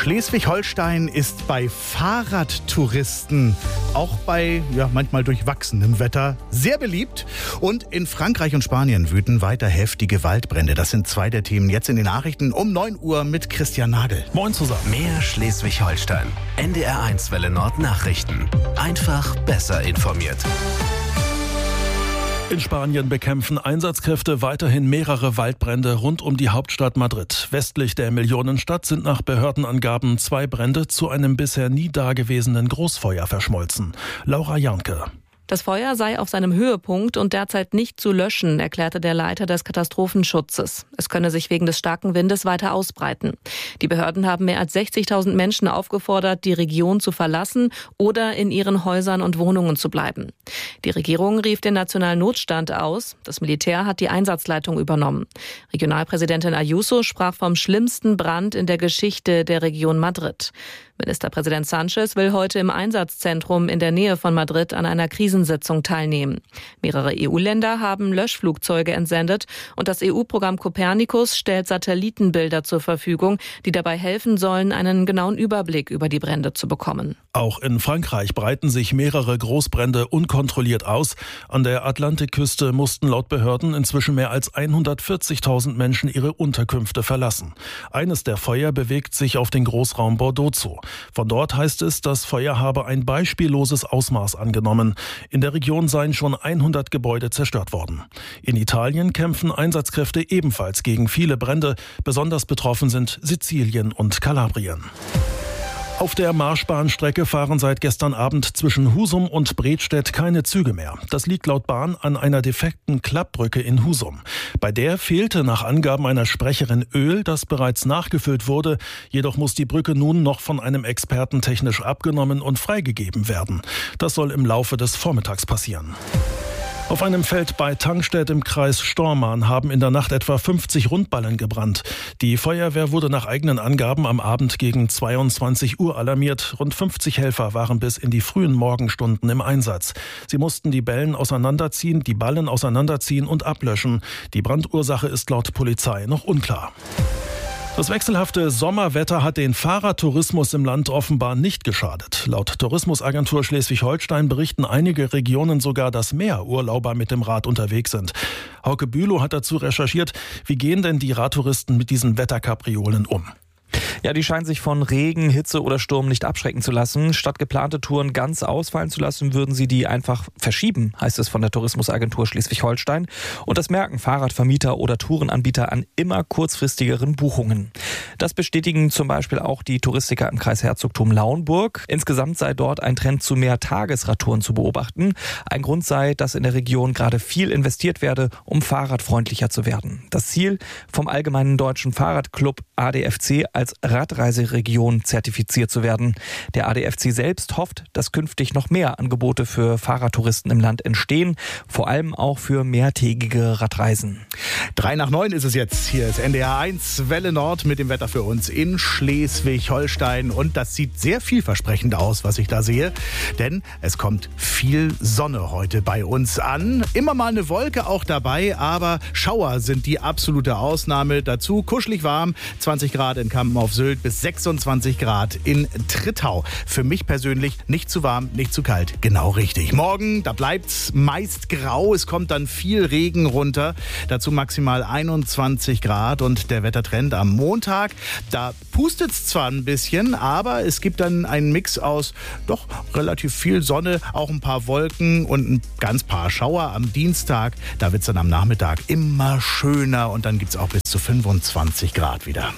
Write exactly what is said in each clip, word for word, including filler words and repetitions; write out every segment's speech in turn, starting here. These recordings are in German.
Schleswig-Holstein ist bei Fahrradtouristen, auch bei ja, manchmal durchwachsenem Wetter, sehr beliebt. Und in Frankreich und Spanien wüten weiter heftige Waldbrände. Das sind zwei der Themen jetzt in den Nachrichten um neun Uhr mit Christian Nagel. Moin zusammen. Mehr Schleswig-Holstein. N D R eins Welle Nord Nachrichten. Einfach besser informiert. In Spanien bekämpfen Einsatzkräfte weiterhin mehrere Waldbrände rund um die Hauptstadt Madrid. Westlich der Millionenstadt sind nach Behördenangaben zwei Brände zu einem bisher nie dagewesenen Großfeuer verschmolzen. Laura Janke. Das Feuer sei auf seinem Höhepunkt und derzeit nicht zu löschen, erklärte der Leiter des Katastrophenschutzes. Es könne sich wegen des starken Windes weiter ausbreiten. Die Behörden haben mehr als sechzigtausend Menschen aufgefordert, die Region zu verlassen oder in ihren Häusern und Wohnungen zu bleiben. Die Regierung rief den nationalen Notstand aus. Das Militär hat die Einsatzleitung übernommen. Regionalpräsidentin Ayuso sprach vom schlimmsten Brand in der Geschichte der Region Madrid. Ministerpräsident Sanchez will heute im Einsatzzentrum in der Nähe von Madrid an einer Krisensitzung teilnehmen. Mehrere E U-Länder haben Löschflugzeuge entsendet und das E U-Programm Copernicus stellt Satellitenbilder zur Verfügung, die dabei helfen sollen, einen genauen Überblick über die Brände zu bekommen. Auch in Frankreich breiten sich mehrere Großbrände unkontrolliert aus. An der Atlantikküste mussten laut Behörden inzwischen mehr als hundertvierzigtausend Menschen ihre Unterkünfte verlassen. Eines der Feuer bewegt sich auf den Großraum Bordeaux zu. Von dort heißt es, das Feuer habe ein beispielloses Ausmaß angenommen. In der Region seien schon hundert Gebäude zerstört worden. In Italien kämpfen Einsatzkräfte ebenfalls gegen viele Brände. Besonders betroffen sind Sizilien und Kalabrien. Auf der Marschbahnstrecke fahren seit gestern Abend zwischen Husum und Bredstedt keine Züge mehr. Das liegt laut Bahn an einer defekten Klappbrücke in Husum. Bei der fehlte nach Angaben einer Sprecherin Öl, das bereits nachgefüllt wurde. Jedoch muss die Brücke nun noch von einem Experten technisch abgenommen und freigegeben werden. Das soll im Laufe des Vormittags passieren. Auf einem Feld bei Tangstedt im Kreis Stormarn haben in der Nacht etwa fünfzig Rundballen gebrannt. Die Feuerwehr wurde nach eigenen Angaben am Abend gegen zweiundzwanzig Uhr alarmiert. Rund fünfzig Helfer waren bis in die frühen Morgenstunden im Einsatz. Sie mussten die Ballen auseinanderziehen, die Ballen auseinanderziehen und ablöschen. Die Brandursache ist laut Polizei noch unklar. Das wechselhafte Sommerwetter hat den Fahrradtourismus im Land offenbar nicht geschadet. Laut Tourismusagentur Schleswig-Holstein berichten einige Regionen sogar, dass mehr Urlauber mit dem Rad unterwegs sind. Hauke Bülow hat dazu recherchiert, wie gehen denn die Radtouristen mit diesen Wetterkapriolen um? Ja, die scheinen sich von Regen, Hitze oder Sturm nicht abschrecken zu lassen. Statt geplante Touren ganz ausfallen zu lassen, würden sie die einfach verschieben, heißt es von der Tourismusagentur Schleswig-Holstein. Und das merken Fahrradvermieter oder Tourenanbieter an immer kurzfristigeren Buchungen. Das bestätigen zum Beispiel auch die Touristiker im Kreis Herzogtum Lauenburg. Insgesamt sei dort ein Trend zu mehr Tagesradtouren zu beobachten. Ein Grund sei, dass in der Region gerade viel investiert werde, um fahrradfreundlicher zu werden. Das Ziel vom Allgemeinen Deutschen Fahrradclub A D F C als Radreiseregion zertifiziert zu werden. Der A D F C selbst hofft, dass künftig noch mehr Angebote für Fahrradtouristen im Land entstehen, vor allem auch für mehrtägige Radreisen. Drei nach neun ist es jetzt. Hier ist N D R eins Welle Nord mit dem Wetter für uns in Schleswig-Holstein. Und das sieht sehr vielversprechend aus, was ich da sehe. Denn es kommt viel Sonne heute bei uns an. Immer mal eine Wolke auch dabei, aber Schauer sind die absolute Ausnahme. Dazu kuschelig warm, zwanzig Grad in Kampen auf Sylt bis sechsundzwanzig Grad in Trittau. Für mich persönlich nicht zu warm, nicht zu kalt. Genau richtig. Morgen, da bleibt's meist grau. Es kommt dann viel Regen runter. Dazu maximal einundzwanzig Grad und der Wettertrend am Montag. Da pustet's zwar ein bisschen, aber es gibt dann einen Mix aus doch relativ viel Sonne, auch ein paar Wolken und ein ganz paar Schauer am Dienstag. Da wird's dann am Nachmittag immer schöner und dann gibt's auch bis zu fünfundzwanzig Grad wieder.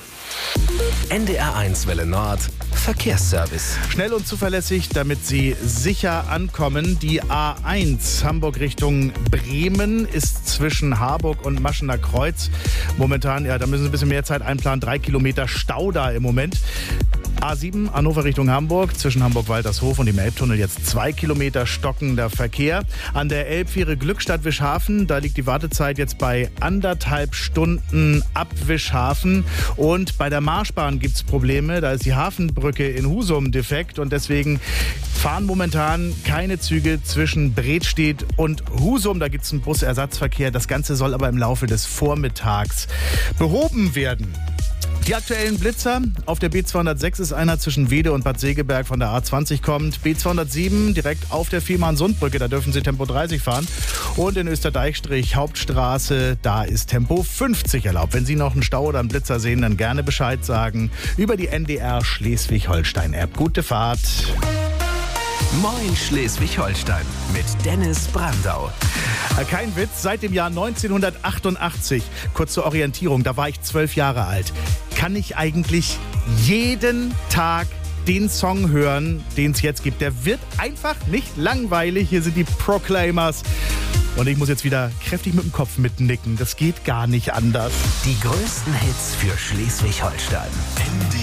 N D R eins Welle Nord Verkehrsservice. Schnell und zuverlässig, damit Sie sicher ankommen. Die A eins Hamburg Richtung Bremen ist zwischen Harburg und Maschener Kreuz. Momentan, ja, da müssen Sie ein bisschen mehr Zeit einplanen. Drei Kilometer Stau da im Moment. A sieben Hannover Richtung Hamburg, zwischen Hamburg-Waltershof und dem Elbtunnel jetzt zwei Kilometer stockender Verkehr. An der Elbfähre Glückstadt-Wischhafen, da liegt die Wartezeit jetzt bei anderthalb Stunden ab Wischhafen. Und bei der Marschbahn gibt es Probleme, da ist die Hafenbrücke in Husum defekt und deswegen fahren momentan keine Züge zwischen Bredstedt und Husum. Da gibt es einen Busersatzverkehr. Das Ganze soll aber im Laufe des Vormittags behoben werden. Die aktuellen Blitzer. Auf der B zweihundertsechs ist einer zwischen Wede und Bad Segeberg von der A zwanzig kommt. B zweihundertsieben direkt auf der Fehmarn-Sundbrücke, da dürfen Sie Tempo dreißig fahren. Und in Österdeichstrich Hauptstraße, da ist Tempo fünfzig erlaubt. Wenn Sie noch einen Stau oder einen Blitzer sehen, dann gerne Bescheid sagen über die N D R Schleswig-Holstein-App. Gute Fahrt. Moin Schleswig-Holstein mit Dennis Brandau. Kein Witz, seit dem Jahr neunzehnhundertachtundachtzig, kurz zur Orientierung, da war ich zwölf Jahre alt, kann ich eigentlich jeden Tag den Song hören, den es jetzt gibt. Der wird einfach nicht langweilig. Hier sind die Proclaimers. Und ich muss jetzt wieder kräftig mit dem Kopf mitnicken. Das geht gar nicht anders. Die größten Hits für Schleswig-Holstein.